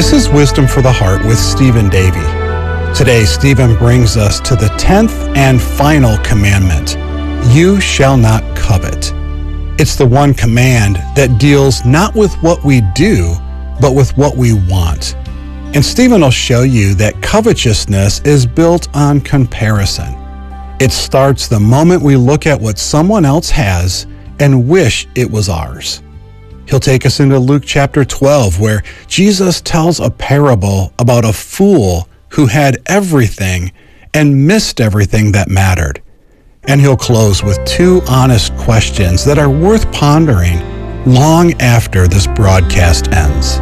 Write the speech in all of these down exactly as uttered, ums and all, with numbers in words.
This is Wisdom for the Heart with Stephen Davey. Today, Stephen brings us to the tenth and final commandment. You shall not covet. It's the one command that deals not with what we do, but with what we want. And Stephen will show you that covetousness is built on comparison. It starts the moment we look at what someone else has and wish it was ours. He'll take us into Luke chapter twelve, where Jesus tells a parable about a fool who had everything and missed everything that mattered. And he'll close with two honest questions that are worth pondering long after this broadcast ends.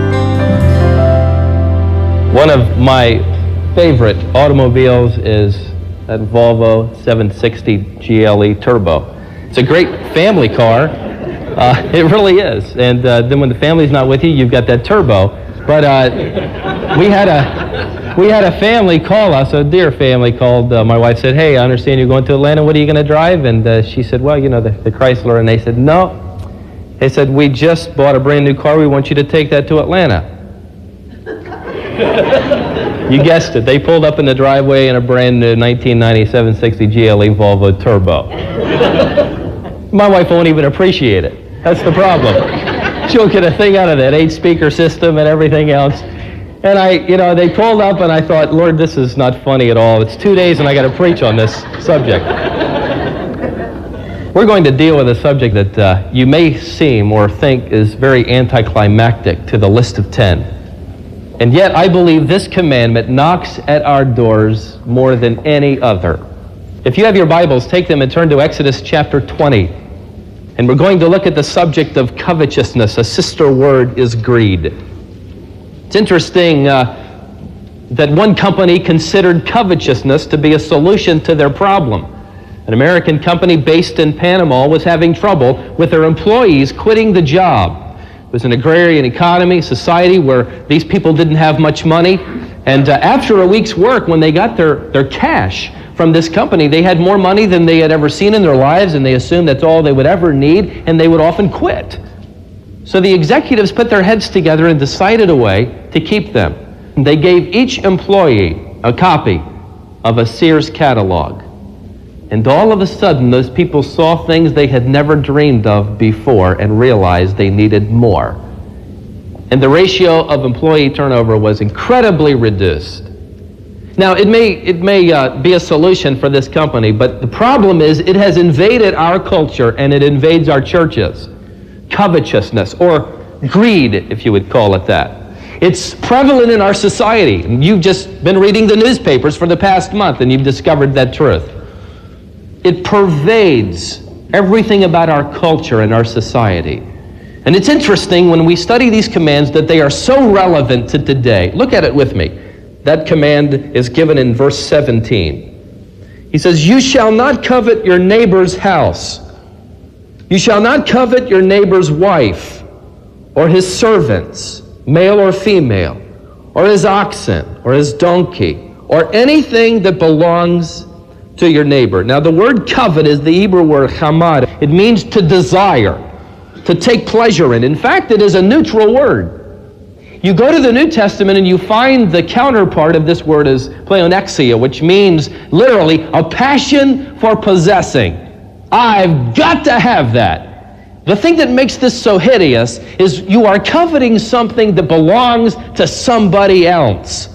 One of my favorite automobiles is that Volvo seven sixty G L E Turbo. It's a great family car. Uh, it really is. And uh, then when the family's not with you, you've got that turbo. But uh, we had a we had a family call us, a dear family called. Uh, my wife said, "Hey, I understand you're going to Atlanta. What are you going to drive?" And uh, she said, "Well, you know, the, the Chrysler." And they said, "No." They said, "We just bought a brand new car. We want you to take that to Atlanta." You guessed it. They pulled up in the driveway in a brand new nineteen ninety-seven sixty G L E Volvo Turbo. My wife won't even appreciate it. That's the problem. She'll get a thing out of that eight-speaker system and everything else. And I, you know, they pulled up and I thought, Lord, this is not funny at all. It's two days and I got to preach on this subject. We're going to deal with a subject that uh, you may seem or think is very anticlimactic to the list of ten. And yet I believe this commandment knocks at our doors more than any other. If you have your Bibles, take them and turn to Exodus chapter twenty. And we're going to look at the subject of covetousness. A sister word is greed. It's interesting uh, that one company considered covetousness to be a solution to their problem. An American company based in Panama was having trouble with their employees quitting the job. It was an agrarian economy, society where these people didn't have much money. And uh, after a week's work, when they got their, their cash from this company, they had more money than they had ever seen in their lives, and they assumed that's all they would ever need, and they would often quit. So the executives put their heads together and decided a way to keep them. And they gave each employee a copy of a Sears catalog. And all of a sudden, those people saw things they had never dreamed of before and realized they needed more. And the ratio of employee turnover was incredibly reduced. Now, it may, it may uh, be a solution for this company, but the problem is it has invaded our culture and it invades our churches. Covetousness, or greed, if you would call it that. It's prevalent in our society. You've just been reading the newspapers for the past month and you've discovered that truth. It pervades everything about our culture and our society. And it's interesting when we study these commands that they are so relevant to today. Look at it with me. That command is given in verse seventeen. He says, "You shall not covet your neighbor's house. You shall not covet your neighbor's wife, or his servants, male or female, or his oxen, or his donkey, or anything that belongs to your neighbor." Now, the word covet is the Hebrew word chamad. It means to desire, to take pleasure in. In fact, it is a neutral word. You go to the New Testament and you find the counterpart of this word is pleonexia, which means literally a passion for possessing. I've got to have that. The thing that makes this so hideous is you are coveting something that belongs to somebody else.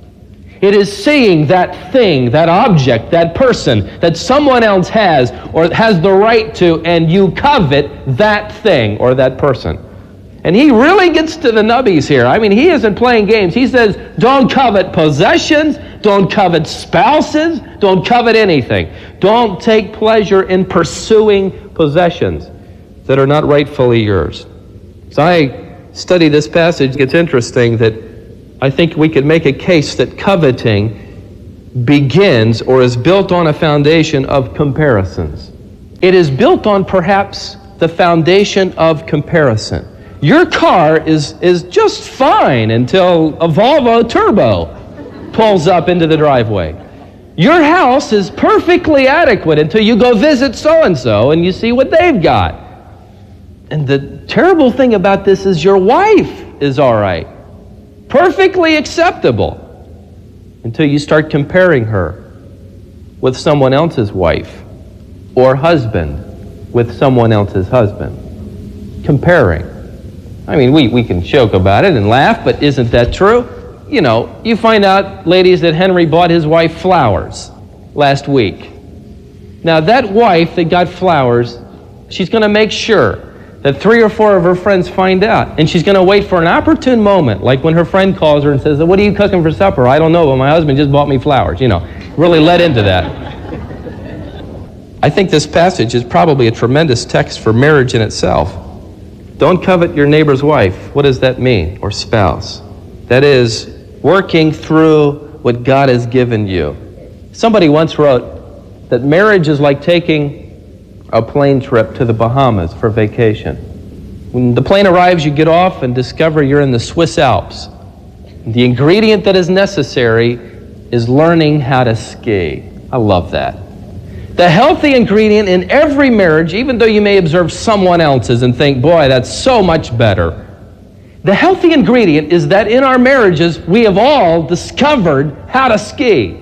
It is seeing that thing, that object, that person that someone else has or has the right to, and you covet that thing or that person. And he really gets to the nubbies here. I mean, he isn't playing games. He says, don't covet possessions, don't covet spouses, don't covet anything. Don't take pleasure in pursuing possessions that are not rightfully yours. As I study this passage, it's interesting that I think we could make a case that coveting begins or is built on a foundation of comparisons. It is built on perhaps the foundation of comparison. Your car is, is just fine until a Volvo Turbo pulls up into the driveway. Your house is perfectly adequate until you go visit so-and-so and you see what they've got. And the terrible thing about this is your wife is all right. Perfectly acceptable until you start comparing her with someone else's wife or husband with someone else's husband. Comparing. I mean, we, we can joke about it and laugh, but isn't that true? You know, you find out, ladies, that Henry bought his wife flowers last week. Now, that wife that got flowers, she's going to make sure that three or four of her friends find out, and she's going to wait for an opportune moment, like when her friend calls her and says, what are you cooking for supper? I don't know, but my husband just bought me flowers. You know, really led into that. I think this passage is probably a tremendous text for marriage in itself. Don't covet your neighbor's wife. What does that mean? Or spouse. That is, working through what God has given you. Somebody once wrote that marriage is like taking a plane trip to the Bahamas for vacation. When the plane arrives, you get off and discover you're in the Swiss Alps. The ingredient that is necessary is learning how to ski. I love that. The healthy ingredient in every marriage, even though you may observe someone else's and think, boy, that's so much better, the healthy ingredient is that in our marriages, we have all discovered how to ski.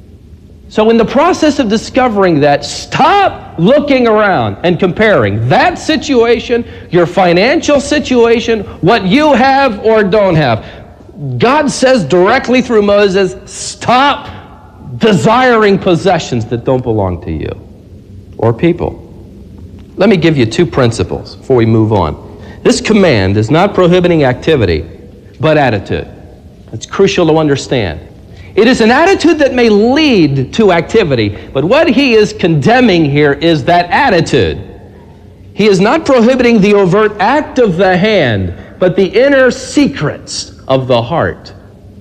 So in the process of discovering that, stop looking around and comparing that situation, your financial situation, what you have or don't have. God says directly through Moses, stop desiring possessions that don't belong to you or people. Let me give you two principles before we move on. This command is not prohibiting activity, but attitude. It's crucial to understand. It is an attitude that may lead to activity, but what he is condemning here is that attitude. He is not prohibiting the overt act of the hand, but the inner secrets of the heart.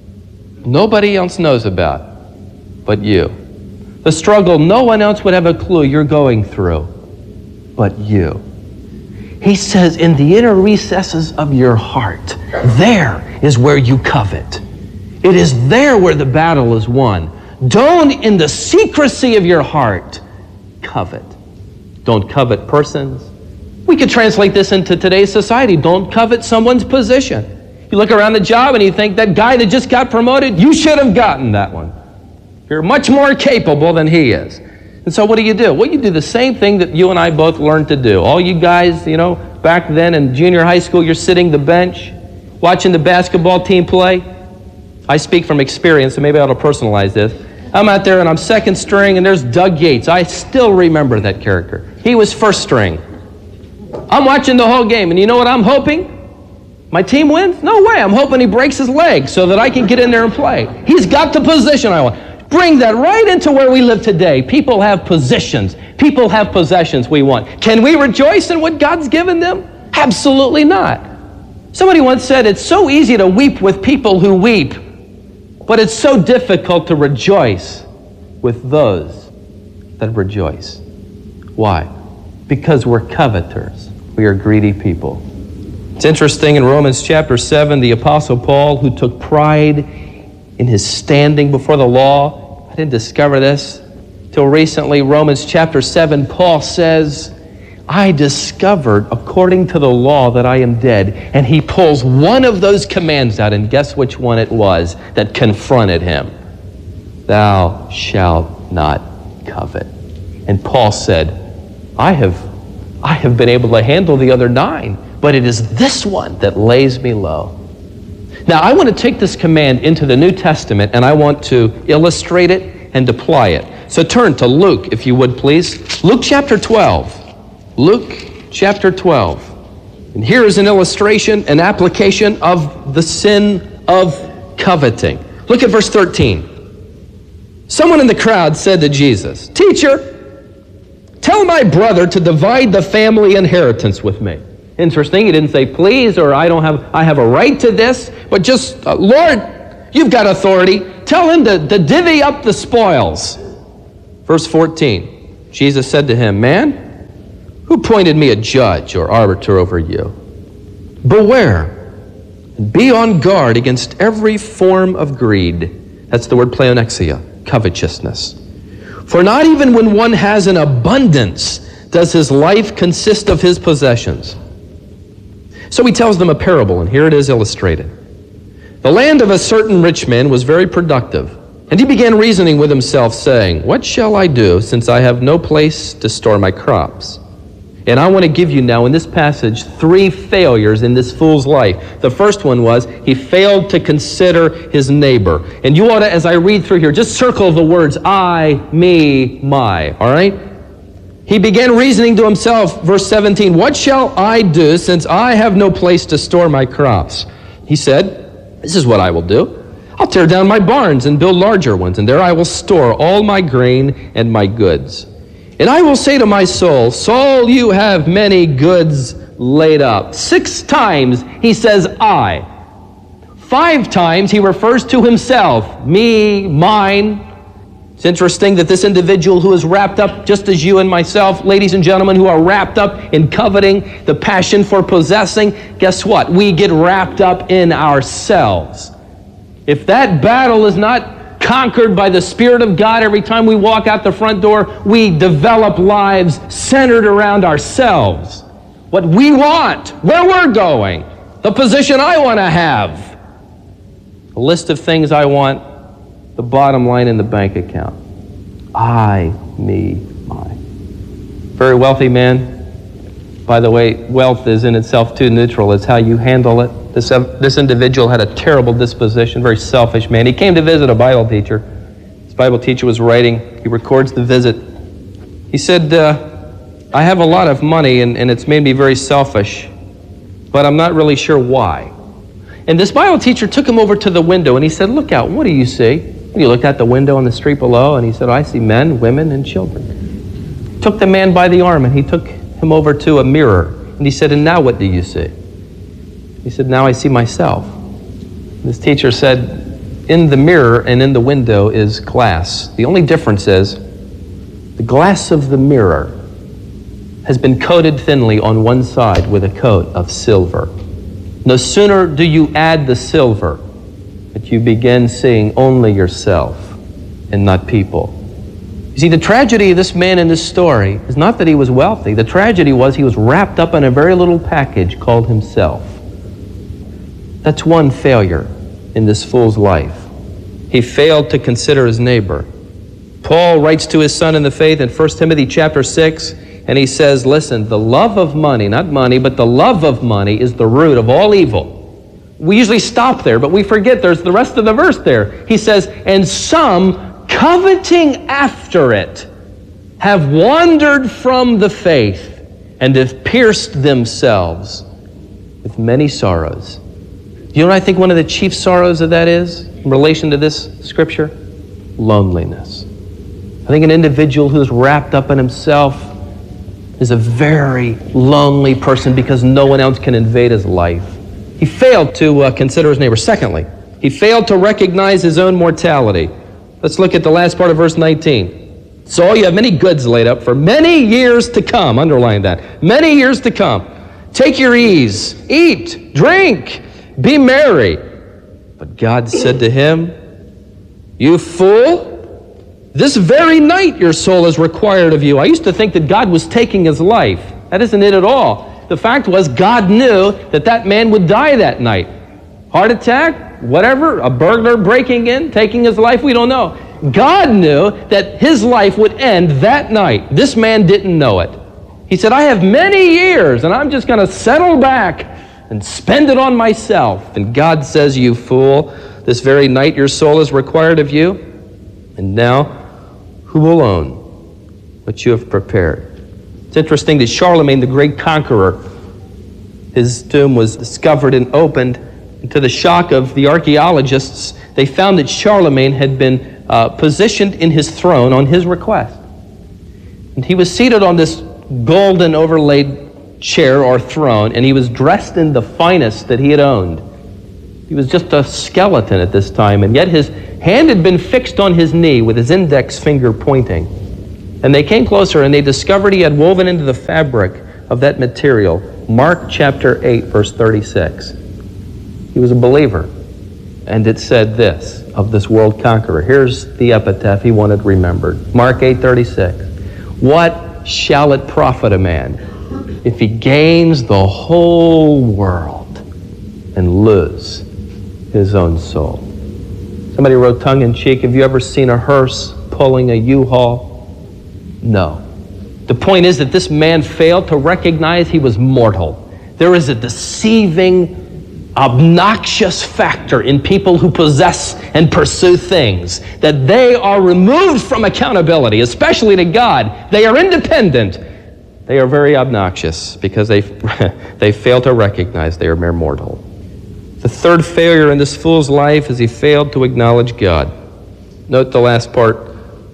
Nobody else knows about but you. The struggle no one else would have a clue you're going through but you. He says in the inner recesses of your heart, there is where you covet. It is there where the battle is won. Don't, in the secrecy of your heart, covet. Don't covet persons. We could translate this into today's society. Don't covet someone's position. You look around the job and you think that guy that just got promoted, you should have gotten that one. You're much more capable than he is. And so what do you do? Well, you do the same thing that you and I both learned to do. All you guys, you know, back then in junior high school, you're sitting the bench, watching the basketball team play. I speak from experience, so maybe I ought to personalize this. I'm out there and I'm second string and there's Doug Yates. I still remember that character. He was first string. I'm watching the whole game, and you know what I'm hoping? My team wins? No way. I'm hoping he breaks his leg so that I can get in there and play. He's got the position I want. Bring that right into where we live today. People have positions. People have possessions we want. Can we rejoice in what God's given them? Absolutely not. Somebody once said, it's so easy to weep with people who weep, but it's so difficult to rejoice with those that rejoice. Why? Because we're coveters. We are greedy people. It's interesting, in Romans chapter seven, the Apostle Paul, who took pride in his standing before the law, I didn't discover this till recently. Romans chapter seven, Paul says, I discovered according to the law that I am dead. And he pulls one of those commands out, and guess which one it was that confronted him? Thou shalt not covet. And Paul said, I have, I have been able to handle the other nine, but it is this one that lays me low. Now, I want to take this command into the New Testament, and I want to illustrate it and apply it. So turn to Luke, if you would, please. Luke chapter twelve. Luke chapter twelve. And here is an illustration, an application of the sin of coveting. Look at verse thirteen. Someone in the crowd said to Jesus, Teacher, tell my brother to divide the family inheritance with me. Interesting, he didn't say please, or I don't have, I have a right to this, but just, uh, Lord, you've got authority. Tell him to, to divvy up the spoils. Verse fourteen, Jesus said to him, Man, who appointed me a judge or arbiter over you? Beware, and be on guard against every form of greed. That's the word pleonexia, covetousness. For not even when one has an abundance does his life consist of his possessions. So he tells them a parable, and here it is illustrated. The land of a certain rich man was very productive, and he began reasoning with himself, saying, what shall I do, since I have no place to store my crops? And I want to give you now in this passage three failures in this fool's life. The first one was he failed to consider his neighbor. And you ought to, as I read through here, just circle the words I, me, my, all right? He began reasoning to himself, verse seventeen, what shall I do since I have no place to store my crops? He said, this is what I will do. I'll tear down my barns and build larger ones, and there I will store all my grain and my goods. And I will say to my soul, soul, you have many goods laid up. Six times he says I. Five times he refers to himself, me, mine. It's interesting that this individual who is wrapped up, just as you and myself, ladies and gentlemen, who are wrapped up in coveting, the passion for possessing, guess what? We get wrapped up in ourselves. If that battle is not conquered by the Spirit of God every time we walk out the front door, we develop lives centered around ourselves. What we want, where we're going, the position I want to have, a list of things I want, the bottom line in the bank account. I, me, my. Very wealthy man. By the way, wealth is in itself too neutral. It's how you handle it. This, uh, this individual had a terrible disposition, very selfish man. He came to visit a Bible teacher. His Bible teacher was writing. He records the visit. He said, uh, I have a lot of money and, and it's made me very selfish, but I'm not really sure why. And this Bible teacher took him over to the window and he said, look out, what do you see? And he looked out the window on the street below and he said, I see men, women, and children. Took the man by the arm and he took him over to a mirror and he said, and now what do you see? He said, now I see myself. This teacher said, in the mirror and in the window is glass. The only difference is the glass of the mirror has been coated thinly on one side with a coat of silver. No sooner do you add the silver, but you begin seeing only yourself and not people. You see, the tragedy of this man in this story is not that he was wealthy. The tragedy was he was wrapped up in a very little package called himself. That's one failure in this fool's life. He failed to consider his neighbor. Paul writes to his son in the faith in First Timothy chapter six, and he says, listen, the love of money, not money, but the love of money is the root of all evil. We usually stop there, but we forget there's the rest of the verse there. He says, and some coveting after it have wandered from the faith and have pierced themselves with many sorrows. You know what I think one of the chief sorrows of that is in relation to this scripture? Loneliness. I think an individual who's wrapped up in himself is a very lonely person because no one else can invade his life. He failed to uh, consider his neighbor. Secondly, he failed to recognize his own mortality. Let's look at the last part of verse nineteen. So you have many goods laid up for many years to come. Underline that. Many years to come. Take your ease. Eat. Drink. Be merry. But God said to him, you fool, this very night your soul is required of you. I used to think that God was taking his life. That isn't it at all. The fact was God knew that that man would die that night. Heart attack, whatever, a burglar breaking in, taking his life, we don't know. God knew that his life would end that night. This man didn't know it. He said, I have many years and I'm just going to settle back and spend it on myself. And God says, you fool, this very night your soul is required of you. And now, who will own what you have prepared? It's interesting that Charlemagne, the great conqueror, his tomb was discovered and opened. And to the shock of the archaeologists, they found that Charlemagne had been uh, positioned in his throne on his request. And he was seated on this golden overlaid chair or throne, and he was dressed in the finest that he had owned. He was just a skeleton at this time, and yet his hand had been fixed on his knee with his index finger pointing. And they came closer and they discovered he had woven into the fabric of that material Mark chapter eight, verse thirty-six. He was a believer. And it said this of this world conqueror. Here's the epitaph he wanted remembered. Mark eight, thirty-six. What shall it profit a man if he gains the whole world and lose his own soul. Somebody wrote tongue-in-cheek, have you ever seen a hearse pulling a U-Haul? No. The point is that this man failed to recognize he was mortal. There is a deceiving, obnoxious factor in people who possess and pursue things, that they are removed from accountability, especially to God. They are independent. They are very obnoxious because they, they fail to recognize they are mere mortal. The third failure in this fool's life is he failed to acknowledge God. Note the last part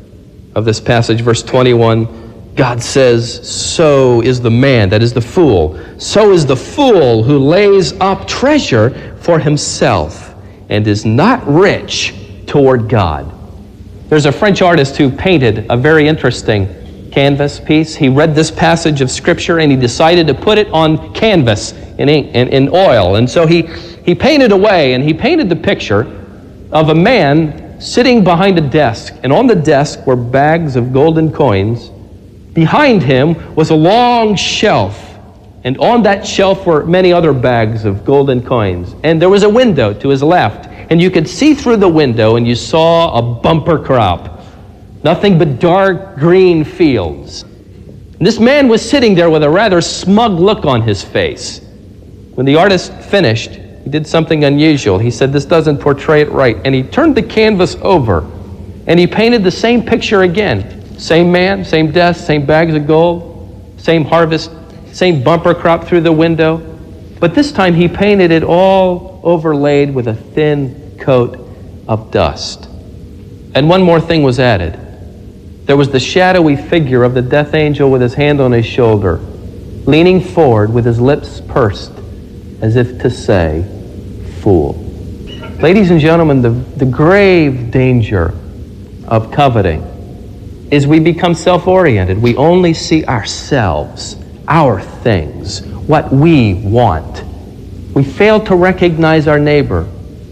of this passage, verse twenty-one. God says, so is the man, that is the fool, so is the fool who lays up treasure for himself and is not rich toward God. There's a French artist who painted a very interesting canvas piece. He read this passage of Scripture and he decided to put it on canvas in ink, in, in oil. And so he, he painted away, and he painted the picture of a man sitting behind a desk. And on the desk were bags of golden coins. Behind him was a long shelf, and on that shelf were many other bags of golden coins. And there was a window to his left, and you could see through the window, and you saw a bumper crop. Nothing but dark green fields. And this man was sitting there with a rather smug look on his face. When the artist finished, he did something unusual. He said, this doesn't portray it right. And he turned the canvas over, and he painted the same picture again. Same man, same desk, same bags of gold, same harvest, same bumper crop through the window. But this time he painted it all overlaid with a thin coat of dust. And one more thing was added. There was the shadowy figure of the death angel with his hand on his shoulder, leaning forward with his lips pursed, as if to say, fool. Ladies and gentlemen, the, the grave danger of coveting is we become self-oriented. We only see ourselves, our things, what we want. We fail to recognize our neighbor.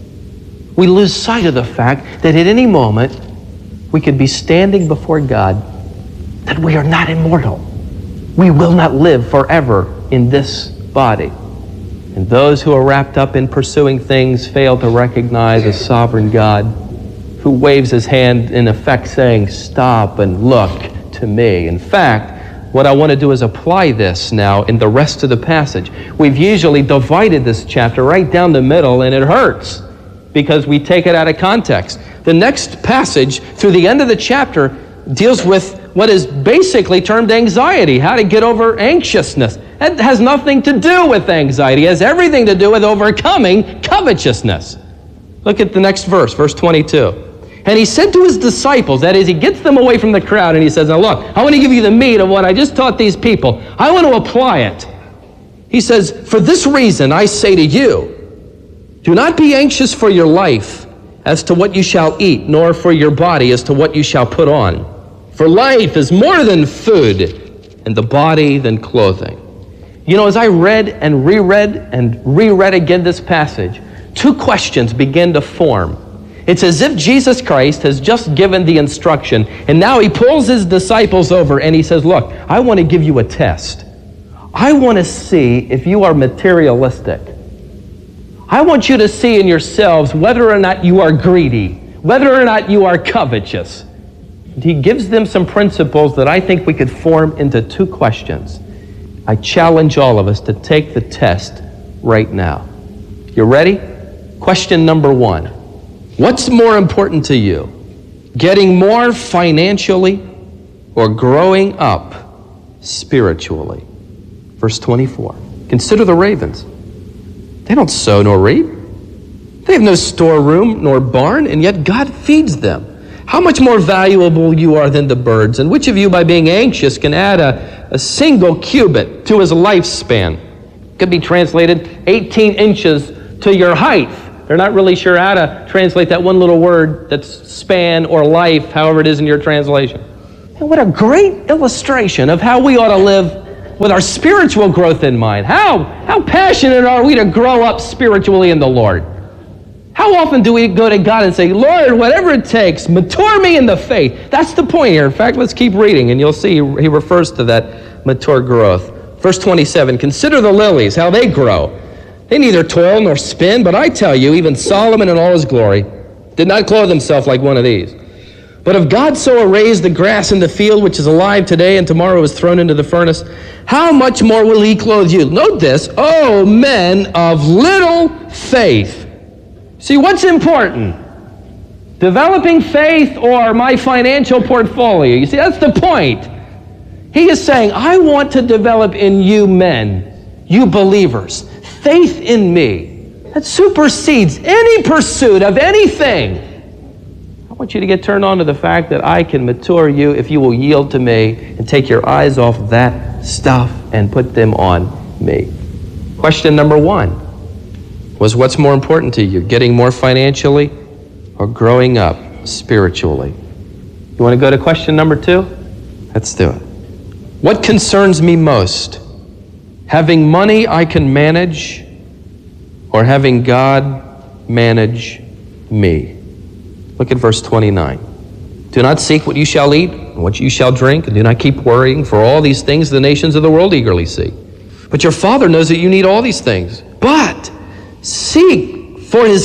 We lose sight of the fact that at any moment we could be standing before God, that we are not immortal. We will not live forever in this body. And those who are wrapped up in pursuing things fail to recognize a sovereign God who waves his hand in effect saying, stop and look to me. In fact, what I want to do is apply this now in the rest of the passage. We've usually divided this chapter right down the middle, and it hurts because we take it out of context. The next passage through the end of the chapter deals with what is basically termed anxiety, how to get over anxiousness. That has nothing to do with anxiety. It has everything to do with overcoming covetousness. Look at the next verse, verse twenty-two. And he said to his disciples, that is, he gets them away from the crowd, and he says, now look, I want to give you the meat of what I just taught these people. I want to apply it. He says, for this reason I say to you, do not be anxious for your life as to what you shall eat, nor for your body as to what you shall put on. For life is more than food, and the body than clothing. You know, as I read and reread and reread again this passage, two questions begin to form. It's as if Jesus Christ has just given the instruction, and now he pulls his disciples over and he says, look, I want to give you a test. I want to see if you are materialistic. I want you to see in yourselves whether or not you are greedy, whether or not you are covetous. And he gives them some principles that I think we could form into two questions. I challenge all of us to take the test right now. You ready? Question number one. What's more important to you? Getting more financially or growing up spiritually? Verse twenty-four. Consider the ravens. They don't sow nor reap. They have no storeroom nor barn, and yet God feeds them. How much more valuable you are than the birds, and which of you by being anxious can add a, a single cubit to his lifespan? Could be translated eighteen inches to your height. They're not really sure how to translate that one little word that's span or life, however it is in your translation. And what a great illustration of how we ought to live with our spiritual growth in mind. How, how passionate are we to grow up spiritually in the Lord? How often do we go to God and say, Lord, whatever it takes, mature me in the faith? That's the point here. In fact, let's keep reading, and you'll see he refers to that mature growth. Verse twenty-seven, consider the lilies, how they grow. They neither toil nor spin, but I tell you, even Solomon in all his glory did not clothe himself like one of these. But if God so arrays the grass in the field, which is alive today and tomorrow is thrown into the furnace, how much more will he clothe you? Note this, oh men of little faith. See, what's important? Developing faith or my financial portfolio? You see, that's the point. He is saying, I want to develop in you men, you believers, faith in me that supersedes any pursuit of anything. I want you to get turned on to the fact that I can mature you if you will yield to me and take your eyes off that stuff and put them on me. Question number one was, what's more important to you, getting more financially or growing up spiritually? You want to go to question number two? Let's do it. What concerns me most? Having money I can manage or having God manage me? Look at verse twenty-nine. Do not seek what you shall eat, and what you shall drink, and do not keep worrying, for all these things the nations of the world eagerly seek. But your Father knows that you need all these things. But seek for his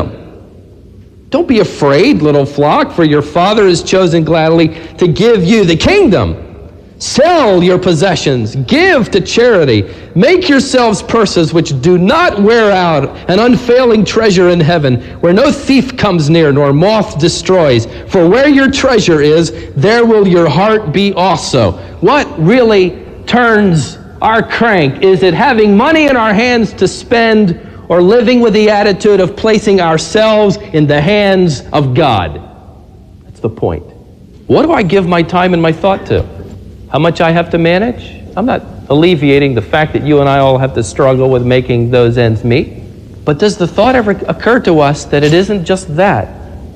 kingdom. Don't be afraid, little flock, for your Father has chosen gladly to give you the kingdom. Sell your possessions, give to charity, make yourselves purses which do not wear out, an unfailing treasure in heaven, where no thief comes near nor moth destroys. For where your treasure is, there will your heart be also. What really turns our crank? Is it having money in our hands to spend, or living with the attitude of placing ourselves in the hands of God? That's the point. What do I give my time and my thought to? How much I have to manage? I'm not alleviating the fact that you and I all have to struggle with making those ends meet. But does the thought ever occur to us that it isn't just that?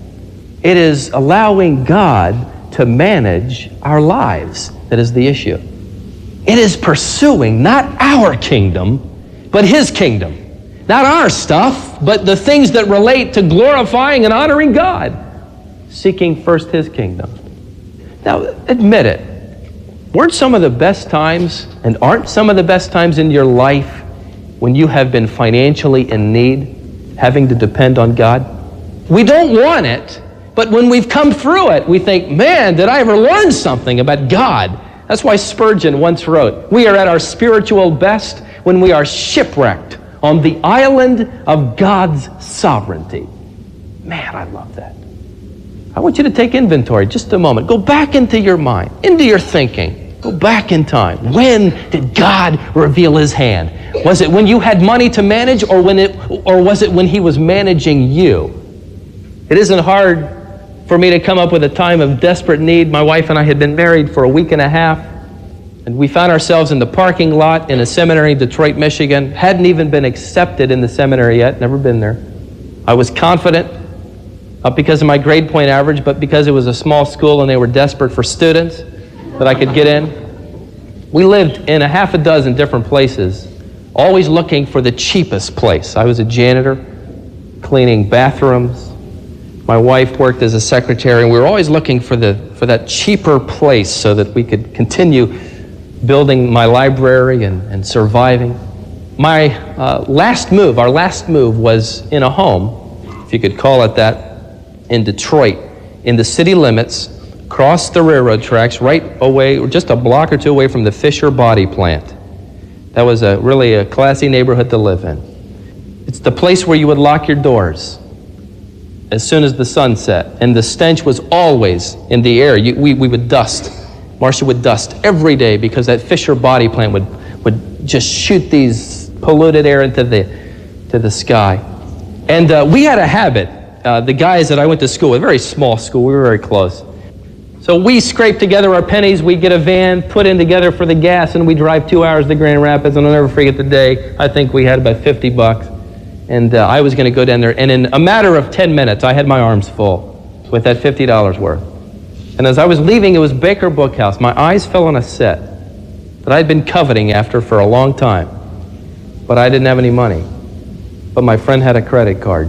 It is allowing God to manage our lives that is the issue. It is pursuing not our kingdom, but his kingdom. Not our stuff, but the things that relate to glorifying and honoring God. Seeking first his kingdom. Now, admit it. Weren't some of the best times, and aren't some of the best times in your life when you have been financially in need, having to depend on God? We don't want it, but when we've come through it, we think, man, did I ever learn something about God? That's why Spurgeon once wrote, we are at our spiritual best when we are shipwrecked on the island of God's sovereignty. Man, I love that. I want you to take inventory just a moment. Go back into your mind, into your thinking. Go back in time. When did God reveal his hand? Was it when you had money to manage, or when it, or was it when he was managing you? It isn't hard for me to come up with a time of desperate need. My wife and I had been married for a week and a half, and we found ourselves in the parking lot in a seminary in Detroit, Michigan. Hadn't even been accepted in the seminary yet, never been there. I was confident, not because of my grade point average, but because it was a small school and they were desperate for students that I could get in. We lived in a half a dozen different places, always looking for the cheapest place. I was a janitor, cleaning bathrooms. My wife worked as a secretary, and we were always looking for the for that cheaper place so that we could continue building my library and, and surviving. My uh, last move, our last move was in a home, if you could call it that, in Detroit, in the city limits, crossed the railroad tracks right away, just a block or two away from the Fisher Body Plant. That was a really a classy neighborhood to live in. It's the place where you would lock your doors as soon as the sun set, and the stench was always in the air. You, we, we would dust. Marcia would dust every day because that Fisher Body Plant would, would just shoot these polluted air into the, to the sky. And uh, we had a habit. Uh, the guys that I went to school with, a very small school, we were very close. So we scraped together our pennies, we get a van, put in together for the gas, and we drive two hours to Grand Rapids, and I'll never forget the day. I think we had about fifty bucks, and uh, I was going to go down there, and in a matter of ten minutes, I had my arms full with that fifty dollars worth. And as I was leaving, it was Baker Bookhouse. My eyes fell on a set that I'd been coveting after for a long time, but I didn't have any money. But my friend had a credit card.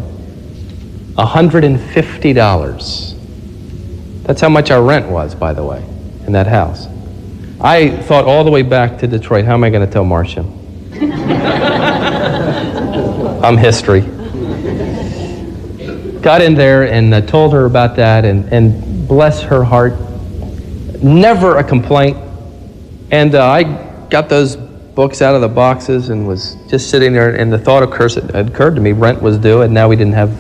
one hundred fifty dollars. That's how much our rent was, by the way, in that house. I thought all the way back to Detroit, how am I going to tell Marcia? I'm history. Got in there and uh, told her about that, and, and bless her heart, never a complaint. And uh, I got those books out of the boxes and was just sitting there, and the thought occurs, it occurred to me, rent was due, and now we didn't have